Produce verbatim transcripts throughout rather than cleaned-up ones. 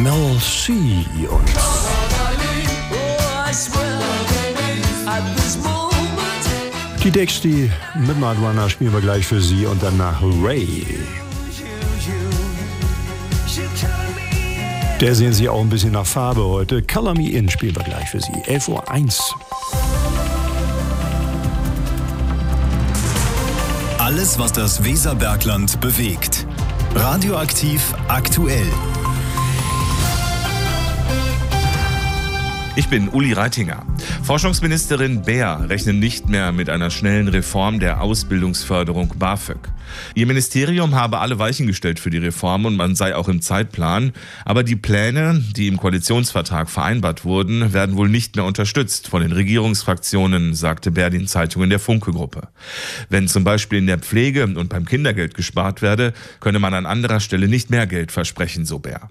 Mel C. und die Dexty mit Madonna spielen wir gleich für Sie und danach Ray. Der sehen Sie auch ein bisschen nach Farbe heute. Color Me In spielen wir gleich für Sie. elf Uhr eins. Alles, was das Weserbergland bewegt. Radioaktiv aktuell. Ich bin Uli Reitinger. Forschungsministerin Beer rechnet nicht mehr mit einer schnellen Reform der Ausbildungsförderung BAföG. Ihr Ministerium habe alle Weichen gestellt für die Reform und man sei auch im Zeitplan. Aber die Pläne, die im Koalitionsvertrag vereinbart wurden, werden wohl nicht mehr unterstützt von den Regierungsfraktionen, sagte Beer den Zeitungen der Funke-Gruppe. Wenn zum Beispiel in der Pflege und beim Kindergeld gespart werde, könne man an anderer Stelle nicht mehr Geld versprechen, so Beer.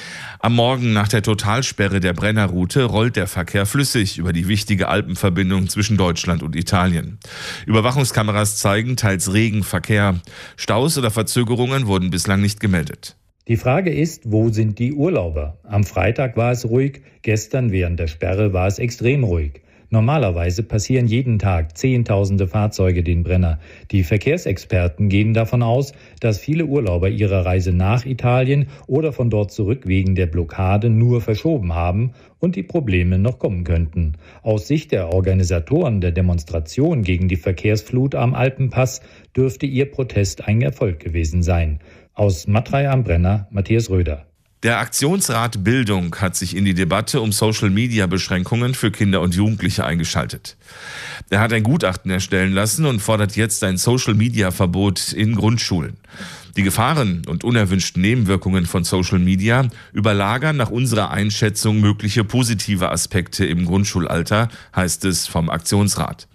Am Morgen nach der Totalsperre der Brennerroute rollt der Verkehr flüssig über die wichtige Alpenverbindung zwischen Deutschland und Italien. Überwachungskameras zeigen teils regen Verkehr. Staus oder Verzögerungen wurden bislang nicht gemeldet. Die Frage ist, wo sind die Urlauber? Am Freitag war es ruhig, gestern während der Sperre war es extrem ruhig. Normalerweise passieren jeden Tag Zehntausende Fahrzeuge den Brenner. Die Verkehrsexperten gehen davon aus, dass viele Urlauber ihre Reise nach Italien oder von dort zurück wegen der Blockade nur verschoben haben und die Probleme noch kommen könnten. Aus Sicht der Organisatoren der Demonstration gegen die Verkehrsflut am Alpenpass dürfte ihr Protest ein Erfolg gewesen sein. Aus Matrei am Brenner, Matthias Röder. Der Aktionsrat Bildung hat sich in die Debatte um Social-Media-Beschränkungen für Kinder und Jugendliche eingeschaltet. Er hat ein Gutachten erstellen lassen und fordert jetzt ein Social-Media-Verbot in Grundschulen. Die Gefahren und unerwünschten Nebenwirkungen von Social Media überlagern nach unserer Einschätzung mögliche positive Aspekte im Grundschulalter, heißt es vom Aktionsrat.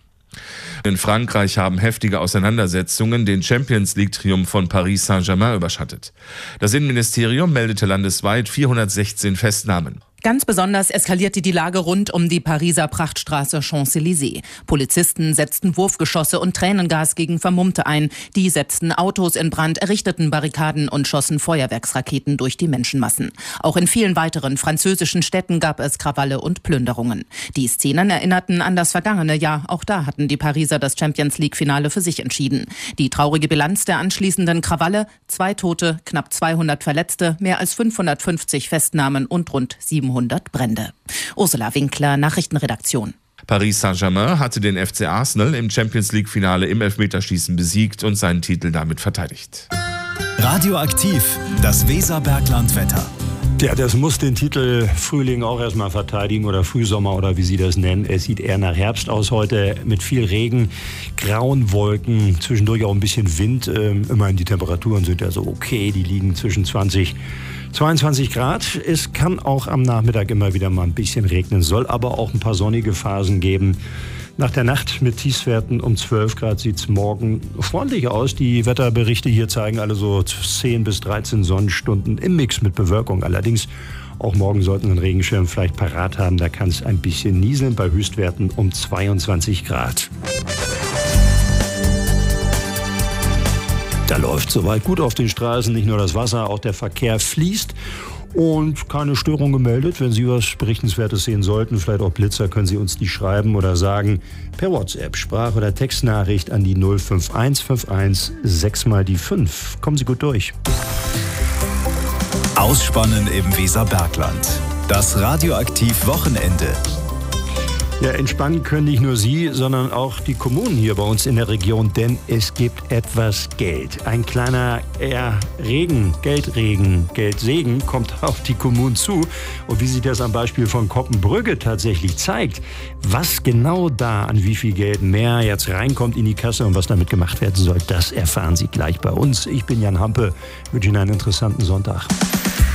In Frankreich haben heftige Auseinandersetzungen den Champions-League-Triumph von Paris Saint-Germain überschattet. Das Innenministerium meldete landesweit vierhundertsechzehn Festnahmen. Ganz besonders eskalierte die Lage rund um die Pariser Prachtstraße Champs-Élysées. Polizisten setzten Wurfgeschosse und Tränengas gegen Vermummte ein. Die setzten Autos in Brand, errichteten Barrikaden und schossen Feuerwerksraketen durch die Menschenmassen. Auch in vielen weiteren französischen Städten gab es Krawalle und Plünderungen. Die Szenen erinnerten an das vergangene Jahr. Auch da hatten die Pariser das Champions-League-Finale für sich entschieden. Die traurige Bilanz der anschließenden Krawalle: zwei Tote, knapp zweihundert Verletzte, mehr als fünfhundertfünfzig Festnahmen und rund siebenhundert Brände. Ursula Winkler, Nachrichtenredaktion. Paris Saint-Germain hatte den F C Arsenal im Champions-League-Finale im Elfmeterschießen besiegt und seinen Titel damit verteidigt. Radioaktiv, das Weserbergland-Wetter. Ja, das muss den Titel Frühling auch erstmal verteidigen oder Frühsommer oder wie Sie das nennen. Es sieht eher nach Herbst aus heute mit viel Regen, grauen Wolken, zwischendurch auch ein bisschen Wind. Ähm, immerhin die Temperaturen sind ja so okay, die liegen zwischen zwanzig, zweiundzwanzig Grad. Es kann auch am Nachmittag immer wieder mal ein bisschen regnen, soll aber auch ein paar sonnige Phasen geben. Nach der Nacht mit Tiefstwerten um zwölf Grad sieht es morgen freundlich aus. Die Wetterberichte hier zeigen alle so zehn bis dreizehn Sonnenstunden im Mix mit Bewölkung. Allerdings auch morgen sollten wir einen Regenschirm vielleicht parat haben. Da kann es ein bisschen nieseln bei Höchstwerten um zweiundzwanzig Grad. Da läuft soweit gut auf den Straßen. Nicht nur das Wasser, auch der Verkehr fließt. Und keine Störung gemeldet. Wenn Sie was Berichtenswertes sehen sollten, vielleicht auch Blitzer, können Sie uns die schreiben oder sagen per WhatsApp, Sprach- oder Textnachricht an die null fünf eins fünf eins sechs mal die fünf. Kommen Sie gut durch. Ausspannen im Weserbergland. Das Radioaktiv-Wochenende. Ja, entspannen können nicht nur Sie, sondern auch die Kommunen hier bei uns in der Region, denn es gibt etwas Geld. Ein kleiner ja, Regen, Geldregen, Geldsegen kommt auf die Kommunen zu. Und wie sich das am Beispiel von Koppenbrügge tatsächlich zeigt, was genau da an wie viel Geld mehr jetzt reinkommt in die Kasse und was damit gemacht werden soll, das erfahren Sie gleich bei uns. Ich bin Jan Hampe, wünsche Ihnen einen interessanten Sonntag.